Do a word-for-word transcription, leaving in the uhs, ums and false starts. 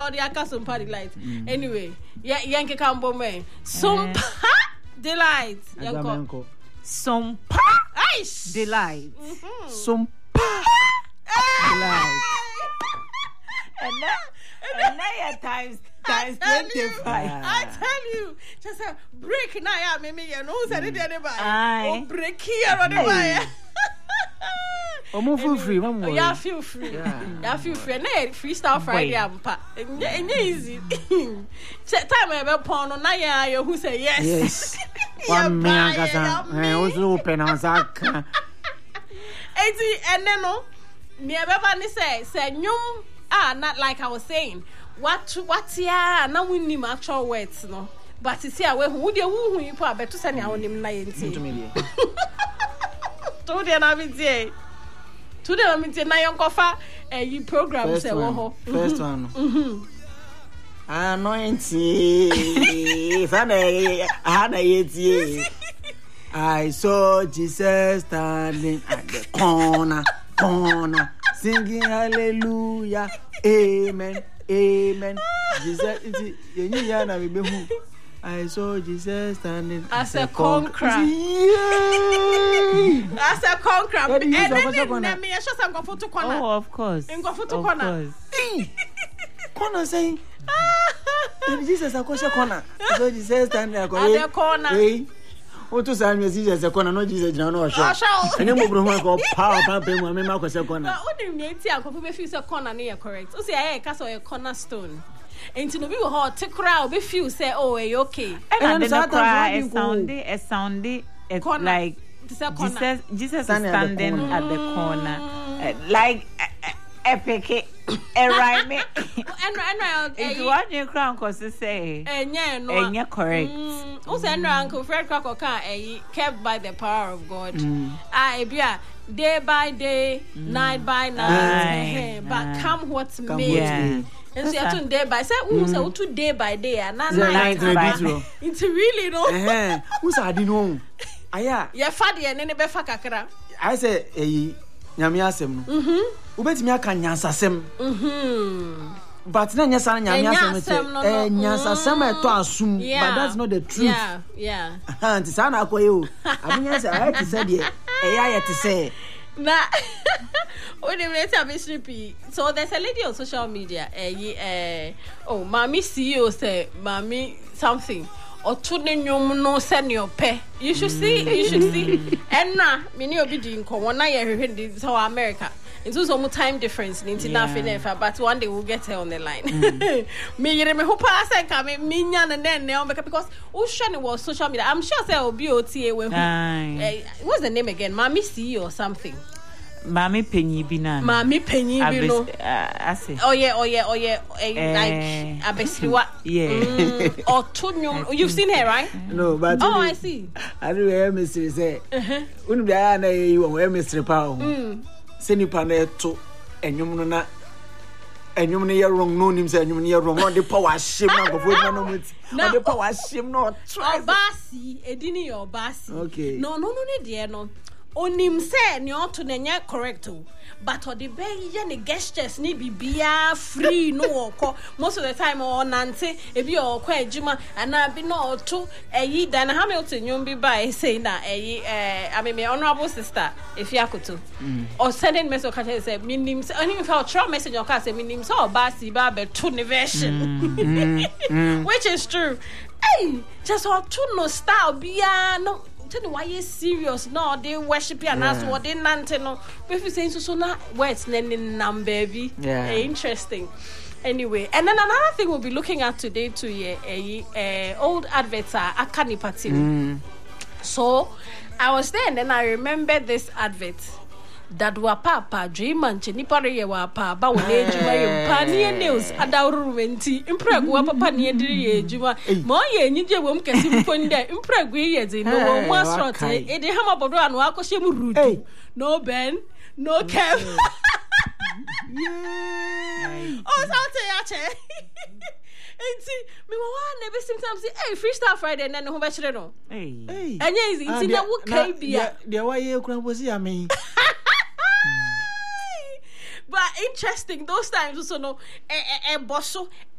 all the aka Sumpa Delight. Anyway, yeah, Yankee Cambo man. Sumpa Delight. Yanko. Sumpa Delight. Sumpa Delight. And now, and now your times times twenty-five. I tell you, just a break now, yeah, maybe you know, said it anybody. Aye. Break here on the fire. Oh, feel free, one more. Yeah, feel free. Yeah, feel free. And then freestyle Friday, I'm pa. And easy. Time I ever porn on Naya, who say yes. Yes. One man, I also open as I can. And then, no, me ever say, say, no, ah, not like I was saying. What, what, yeah, now we need actual words, no. But it's here where who they who you put better send your name nine. Today, I'm in day. Today, I'm in na young coffee. Eh, you program say wo. First one. Mhm. Anointing. Fana, hana yeti. I saw Jesus standing at the corner, corner, singing hallelujah, amen, amen. Jesus, you know, na we be who. I saw Jesus standing as a conqueror. As a conqueror. And then me show some go photo corner. Oh, of course. In go photo corner. Corner saying, Jesus a corner. So Jesus standing at the corner. Hey. O to say me Jesus a corner, no Jesus na no show. And mo bro ho ko power pam pam mo me ma ko say corner. O dey me enti akofo be feel say corner na correct. O say eh ka so a cornerstone. And to know people how to cry, be feel say, oh, are you okay? And then cry, a soundy, a soundy, like Jesus, Jesus is standing at the corner, uh, like epic, a rhyme. And and it's what you cry, cause you say, and yeah, no, and yeah, correct. Also, Uncle Fred Cracker can kept by the power of God. I be a day by day, night by night, but come what may. And so you day by say who say two day by day and night by day. It's really no. Eh, who say I didn't know. Aya. Ya fadi e ne be fa kakra. I say eh nyame asem no. Mhm. Ubetimi aka nyansasem. Mhm. But na nyasa na nyame asem no. Eh nyansasem e to asum, but that's not the truth. Yeah, yeah. Anti sana akoye o. Abunya say I te say de eh ya ye te say. Nah, so there's a lady on social media. Uh, uh, oh, mommy C E O say, mommy something. Or to the new no send your pay. You should see, you should see. And now, many of you didn't come. One year this is how America. It's also more time difference in nothing, but one day we'll get her on the line. Me, you remember who pass and come in, me, and then now because Ocean was social media. I'm sure there will be O T A. What's the name again? Mommy C or something. Mommy Penny Bina. Mommy Penny Bino. I say. Oh, yeah, oh, yeah, oh, yeah. Like, I basically what? Yeah. Or two. You've seen her, right? No, but. Oh, I see. I do hear Mister say. Wouldn't be I know you were Mister Powell. Send you paneto and you know and you know wrong no names and you know wrong on the power shame of no the power shame not try Basi edini or Basi. Okay. No no no no dear no. Onim say ni ought to nenya correct but or the bay any gestures ni bibia free no most of the time or nante e bi or kwa ejuma and I be no to eh Dan Hamilton you be by saying that eh I mean my honorable sister if you akoto or sending message can say minim say only if I try message on can say minim so Basi ba be two version which is true. Hey just or two no style bia no tell you why you serious no they worship and that's what they nante no if you saying so so na words name nam baby yeah interesting anyway and then another thing we'll be looking at today too yeah a old adverts are akani party so I was there and then I remember this advert that wa papa dream and nipa ye wa pa ba wo na ejuma ye pa ne news adawru menti impregu wa papa ne ediri ye ejuma mo ye nyije wo mkasi mfonde impregu ye ze no wo mo asrot e de hama bodo anu akoshe mu rudu no Ben no Kev yeah oh so ya che enti me wa na be sometimes say hey freestyle Friday na ne ho be kire no hey enye easy enti na wo kai bia de wa ye kura bosi ya me. But interesting those times also no eh eh bosso